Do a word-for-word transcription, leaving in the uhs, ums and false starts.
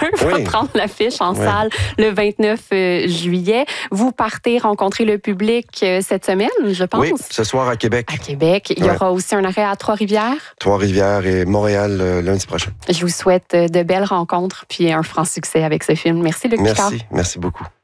va Oui. prendre l'affiche en Oui. salle le vingt-neuf euh, juillet. Vous partez rencontrer le public euh, cette semaine, je pense. Oui, ce soir à Québec. À Québec. Il y Ouais. aura aussi un arrêt à Trois-Rivières. Trois-Rivières et Montréal euh, lundi prochain. Je vous souhaite euh, de belles rencontres puis un franc succès avec ce film. Merci, Luc Picard. Merci, merci beaucoup.